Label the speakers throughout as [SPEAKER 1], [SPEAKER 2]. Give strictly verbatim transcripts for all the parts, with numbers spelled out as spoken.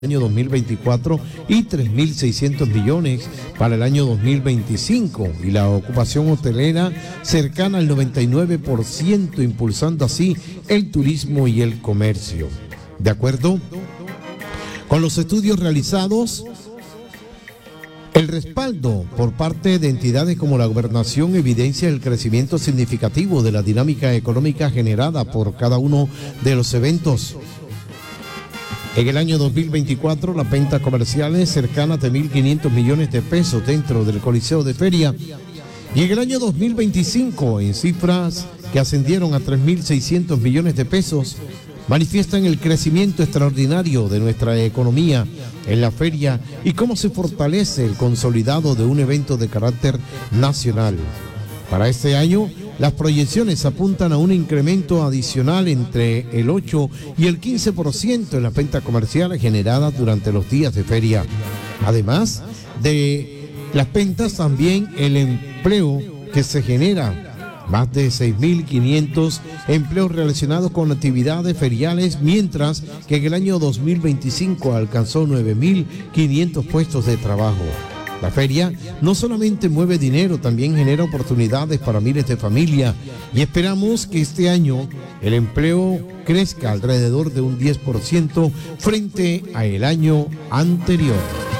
[SPEAKER 1] año dos mil veinticuatro y tres mil seiscientos millones para el año dos mil veinticinco, y la ocupación hotelera cercana al noventa y nueve por ciento, impulsando así el turismo y el comercio. De acuerdo con los estudios realizados, el respaldo por parte de entidades como la Gobernación evidencia el crecimiento significativo de la dinámica económica generada por cada uno de los eventos. En el año dos mil veinticuatro, las ventas comerciales cercanas de mil quinientos millones de pesos dentro del Coliseo de Feria. Y en el año dos mil veinticinco, en cifras que ascendieron a tres mil seiscientos millones de pesos, manifiestan el crecimiento extraordinario de nuestra economía en la feria y cómo se fortalece el consolidado de un evento de carácter nacional. Para este año, las proyecciones apuntan a un incremento adicional entre el ocho y el quince por ciento en las ventas comerciales generadas durante los días de feria. Además de las ventas, también el empleo que se genera. Más de seis mil quinientos empleos relacionados con actividades feriales, mientras que en el año dos mil veinticinco alcanzó nueve mil quinientos puestos de trabajo. La feria no solamente mueve dinero, también genera oportunidades para miles de familias, y esperamos que este año el empleo crezca alrededor de un diez por ciento frente al año anterior.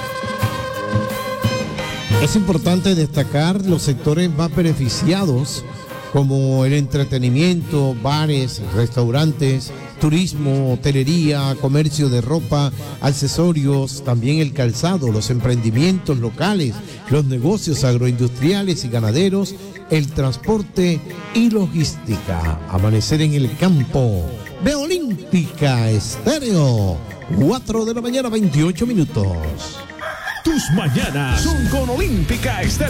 [SPEAKER 1] Es importante destacar los sectores más beneficiados, como el entretenimiento, bares, restaurantes, turismo, hotelería, comercio de ropa, accesorios, también el calzado, los emprendimientos locales, los negocios agroindustriales y ganaderos, el transporte y logística. Amanecer en el campo de Olímpica Estéreo, cuatro de la mañana, veintiocho minutos.
[SPEAKER 2] Tus mañanas son con Olímpica Estéreo.